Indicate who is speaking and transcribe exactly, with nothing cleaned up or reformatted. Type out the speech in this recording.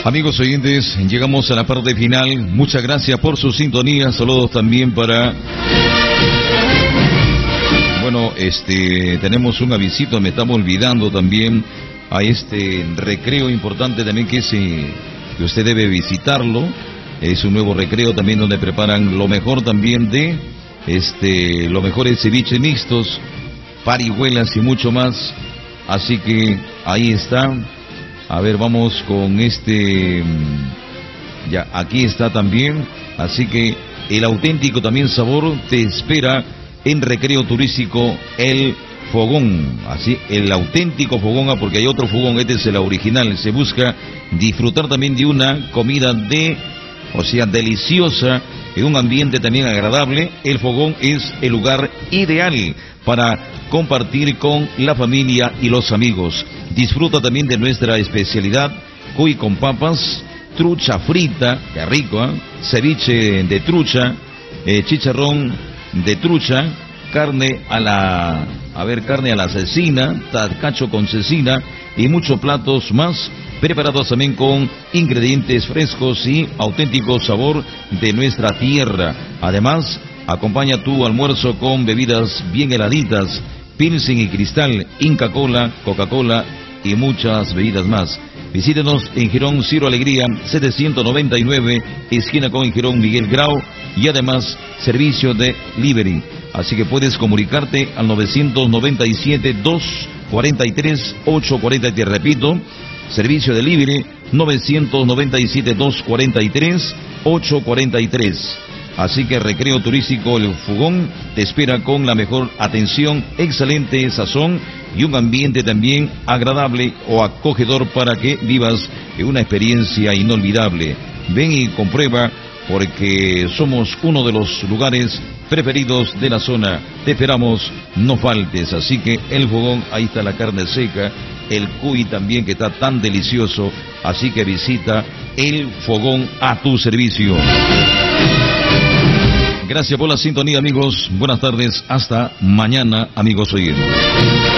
Speaker 1: Amigos oyentes, llegamos a la parte final. Muchas gracias por su sintonía. Saludos también para... Bueno, este, tenemos un avisito, me estamos olvidando también a este recreo importante también que, es, que usted debe visitarlo. Es un nuevo recreo también donde preparan lo mejor también de este, los mejores ceviches mixtos, parihuelas y mucho más. Así que ahí está. A ver, vamos con este, ya, aquí está también, así que el auténtico también sabor te espera en Recreo Turístico El Fogón, así, el auténtico fogón, porque hay otro fogón, este es el original, se busca disfrutar también de una comida de, o sea, deliciosa, en un ambiente también agradable. El fogón es el lugar ideal para compartir con la familia y los amigos. Disfruta también de nuestra especialidad, cuy con papas, trucha frita, qué rico, ¿eh? Ceviche de trucha, eh, chicharrón de trucha, carne a la, a ver, carne a la cecina, tazcacho con cecina y muchos platos más, preparados también con ingredientes frescos y auténtico sabor de nuestra tierra. Además, acompaña tu almuerzo con bebidas bien heladitas, Pilsen y Cristal, Inca Cola, Coca-Cola y muchas bebidas más. Visítenos en Girón Ciro Alegría, setecientos noventa y nueve, esquina con Girón Miguel Grau, y además servicio de delivery. Así que puedes comunicarte al novecientos noventa y siete, doscientos cuarenta y tres, ochocientos cuarenta y tres, repito, servicio de delivery novecientos noventa y siete, doscientos cuarenta y tres, ochocientos cuarenta y tres. Así que Recreo Turístico El Fogón te espera con la mejor atención, excelente sazón y un ambiente también agradable o acogedor para que vivas una experiencia inolvidable. Ven y comprueba, porque somos uno de los lugares preferidos de la zona. Te esperamos, no faltes. Así que El Fogón, ahí está la carne seca, el cuy también que está tan delicioso. Así que visita El Fogón a tu servicio. Gracias por la sintonía, amigos. Buenas tardes. Hasta mañana, amigos oyentes.